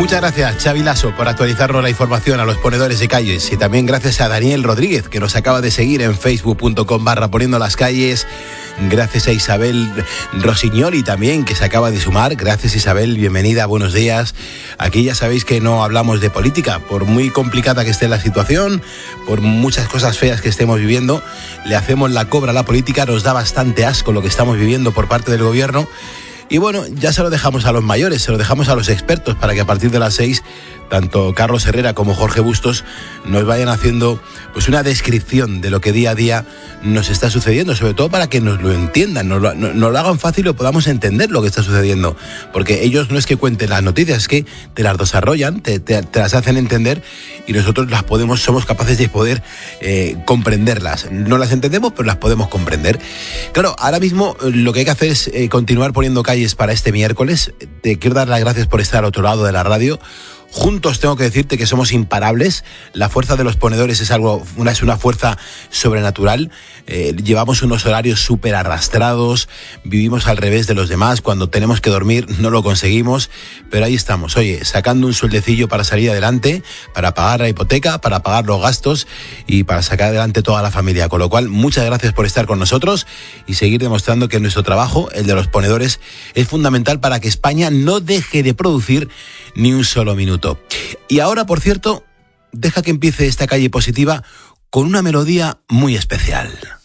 Muchas gracias, Xavi Lasso, por actualizarnos la información a los ponedores de calles. Y también gracias a Daniel Rodríguez, que nos acaba de seguir en facebook.com/poniendo las calles. Gracias a Isabel Rosignoli también, que se acaba de sumar. Gracias, Isabel, bienvenida, buenos días. Aquí ya sabéis que no hablamos de política, por muy complicada que esté la situación, por muchas cosas feas que estemos viviendo, le hacemos la cobra a la política, nos da bastante asco lo que estamos viviendo por parte del gobierno. Y bueno, ya se lo dejamos a los mayores, se lo dejamos a los expertos para que a partir de las 6, tanto Carlos Herrera como Jorge Bustos nos vayan haciendo pues una descripción de lo que día a día nos está sucediendo, sobre todo para que nos lo entiendan, nos lo hagan fácil y podamos entender lo que está sucediendo, porque ellos no es que cuenten las noticias, es que te las desarrollan, te las hacen entender y nosotros somos capaces de poder comprenderlas. No las entendemos, pero las podemos comprender. Claro, ahora mismo lo que hay que hacer es continuar poniendo calles para este miércoles. Te quiero dar las gracias por estar al otro lado de la radio. Juntos tengo que decirte que somos imparables. La fuerza de los ponedores es una fuerza sobrenatural. Llevamos unos horarios súper arrastrados, vivimos al revés de los demás. Cuando tenemos que dormir no lo conseguimos, pero ahí estamos, oye, sacando un sueldecillo para salir adelante, para pagar la hipoteca, para pagar los gastos y para sacar adelante toda la familia. Con lo cual, muchas gracias por estar con nosotros y seguir demostrando que nuestro trabajo, el de los ponedores, es fundamental para que España no deje de producir ni un solo minuto. Y ahora, por cierto, deja que empiece esta calle positiva con una melodía muy especial.